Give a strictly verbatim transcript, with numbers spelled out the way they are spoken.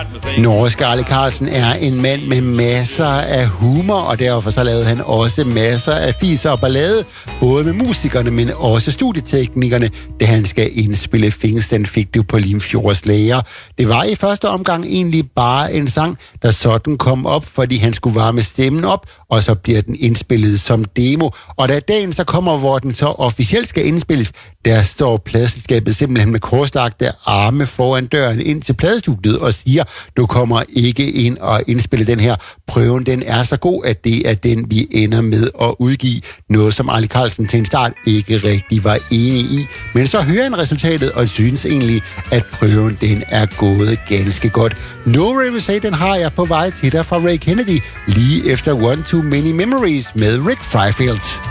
Norske Arle Carlsen er en mand med masser af humor, og derfor så lavede han også masser af fiser og ballade, både med musikerne, men også studieteknikerne, da han skal indspille Fingsten fik du på Limfjords Lager. Det var i første omgang egentlig bare en sang, der sådan kom op, fordi han skulle varme stemmen op, og så bliver den indspillet som demo. Og da dagen så kommer, hvor den så officielt skal indspilles, der står pladeselskabet simpelthen med korslagte arme foran døren ind til pladestudiet og siger, du kommer ikke ind og indspille den her. Prøven, den er så god, at det er den, vi ender med at udgive. Noget, som Arle Carlsen til en start ikke rigtig var enig i. Men så hører han resultatet og synes egentlig, at prøven, den er gået ganske godt. No Say, den har jeg på vej til dig fra Ray Kennedy, lige efter One Too Many Memories med Rick Fifield.